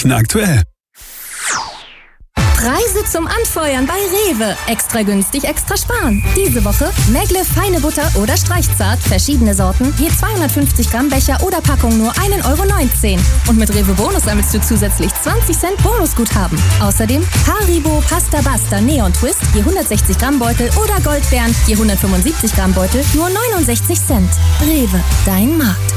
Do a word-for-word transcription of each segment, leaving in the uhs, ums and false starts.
München aktuell. Preise zum Anfeuern bei Rewe. Extra günstig, extra sparen. Diese Woche Megle feine Butter oder Streichzart, verschiedene Sorten, je zweihundertfünfzig Gramm Becher oder Packung nur ein Euro neunzehn. Und mit Rewe Bonus sammelst du zusätzlich zwanzig Cent Bonusguthaben. Außerdem Haribo Pasta Basta Neon Twist, je hundertsechzig Gramm Beutel oder Goldbeeren, je hundertfünfundsiebzig Gramm Beutel, nur neunundsechzig Cent. Rewe, dein Markt.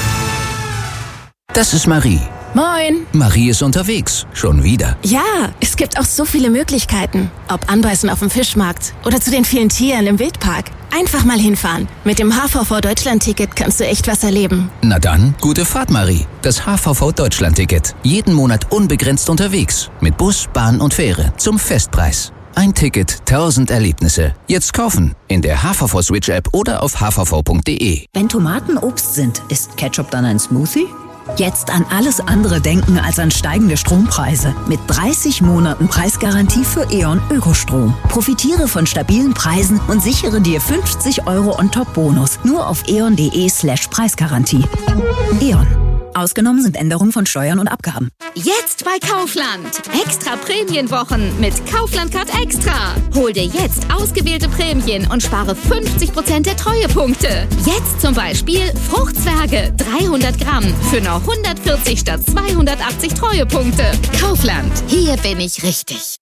Das ist Marie. Moin. Marie ist unterwegs. Schon wieder. Ja, es gibt auch so viele Möglichkeiten. Ob Anbeißen auf dem Fischmarkt oder zu den vielen Tieren im Wildpark. Einfach mal hinfahren. Mit dem H V V Deutschland-Ticket kannst du echt was erleben. Na dann, gute Fahrt, Marie. Das H V V Deutschland-Ticket. Jeden Monat unbegrenzt unterwegs. Mit Bus, Bahn und Fähre. Zum Festpreis. Ein Ticket, tausend Erlebnisse. Jetzt kaufen. In der H V V Switch App oder auf h v v punkt d e. Wenn Tomaten Obst sind, ist Ketchup dann ein Smoothie? Jetzt an alles andere denken als an steigende Strompreise. Mit dreißig Monaten Preisgarantie für E.ON Ökostrom. Profitiere von stabilen Preisen und sichere dir fünfzig Euro On-Top-Bonus. Nur auf eon.de slash Preisgarantie. E.ON. Ausgenommen sind Änderungen von Steuern und Abgaben. Jetzt bei Kaufland. Extra Prämienwochen mit Kaufland Card Extra. Hol dir jetzt ausgewählte Prämien und spare fünfzig Prozent der Treuepunkte. Jetzt zum Beispiel Fruchtzwerge dreihundert Gramm für nur hundertvierzig statt zweihundertachtzig Treuepunkte. Kaufland. Hier bin ich richtig.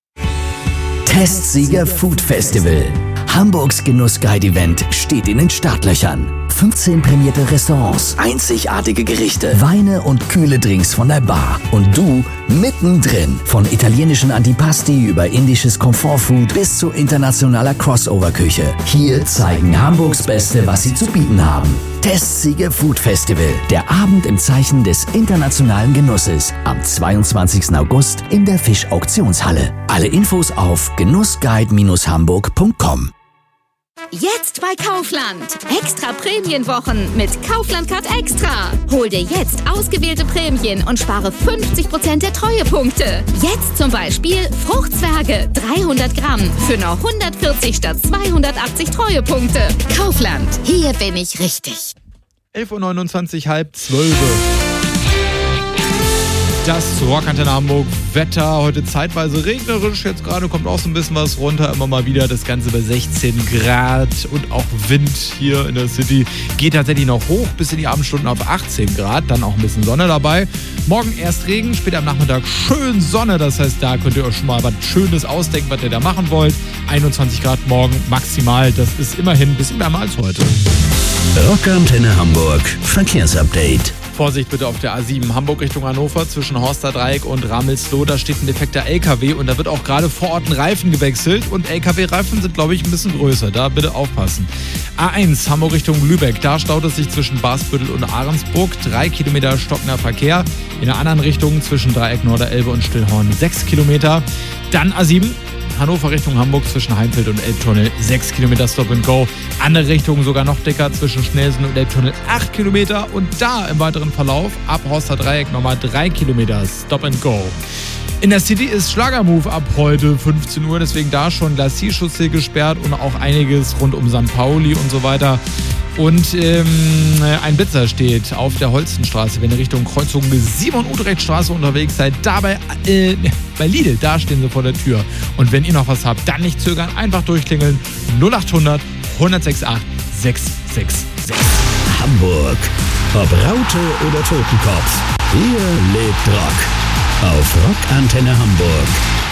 Testsieger Food Festival. Hamburgs Genussguide-Event steht in den Startlöchern. fünfzehn prämierte Restaurants, einzigartige Gerichte, Weine und kühle Drinks von der Bar. Und du mittendrin. Von italienischen Antipasti über indisches Komfortfood bis zu internationaler Crossover-Küche. Hier zeigen Hamburgs Beste, was sie zu bieten haben. Testsieger Food Festival. Der Abend im Zeichen des internationalen Genusses. Am zweiundzwanzigsten August in der Fischauktionshalle. Alle Infos auf genussguide Bindestrich hamburg punkt com. Jetzt bei Kaufland. Extra Prämienwochen mit Kaufland Card Extra. Hol dir jetzt ausgewählte Prämien und spare fünfzig Prozent der Treuepunkte. Jetzt zum Beispiel Fruchtzwerge dreihundert Gramm für nur hundertvierzig statt zweihundertachtzig Treuepunkte. Kaufland. Hier bin ich richtig. elf Uhr neunundzwanzig, halb zwölf. Das Rockantenne Hamburg. Wetter heute zeitweise regnerisch. Jetzt gerade kommt auch so ein bisschen was runter. Immer mal wieder das Ganze bei sechzehn Grad und auch Wind hier in der City. Geht tatsächlich noch hoch bis in die Abendstunden auf achtzehn Grad. Dann auch ein bisschen Sonne dabei. Morgen erst Regen, später am Nachmittag schön Sonne. Das heißt, da könnt ihr euch schon mal was Schönes ausdenken, was ihr da machen wollt. einundzwanzig Grad morgen maximal. Das ist immerhin ein bisschen wärmer als heute. Rockantenne Hamburg. Verkehrsupdate. Vorsicht bitte auf der A sieben Hamburg Richtung Hannover zwischen Horster Dreieck und Ramelsloh. Da steht ein defekter L K W und da wird auch gerade vor Ort ein Reifen gewechselt. Und L K W-Reifen sind, glaube ich, ein bisschen größer. Da bitte aufpassen. A eins Hamburg Richtung Lübeck. Da staut es sich zwischen Basbüttel und Ahrensburg. Drei Kilometer stockender Verkehr. In der anderen Richtung zwischen Dreieck Norderelbe und Stillhorn sechs Kilometer. Dann A sieben Hannover Richtung Hamburg zwischen Heimfeld und Elbtunnel sechs Kilometer Stop and Go. Andere Richtung sogar noch dicker zwischen Schnelsen und Elbtunnel acht Kilometer. Und da im weiteren Verlauf ab Horster Dreieck nochmal drei Kilometer Stop and Go. In der City ist Schlagermove ab heute fünfzehn Uhr, deswegen da schon Glacis-Chaussee gesperrt und auch einiges rund um Sankt Pauli und so weiter. Und ähm, ein Blitzer steht auf der Holstenstraße, wenn ihr Richtung Kreuzung Simon-Utrecht-Straße unterwegs seid. Dabei äh, bei Lidl, da stehen sie vor der Tür. Und wenn ihr noch was habt, dann nicht zögern, einfach durchklingeln. null achthundert, hundertsechsundachtzig, sechshundertsechsundsechzig. Hamburg. Ob Raute oder Totenkopf. Hier lebt Rock. Auf Rockantenne Hamburg.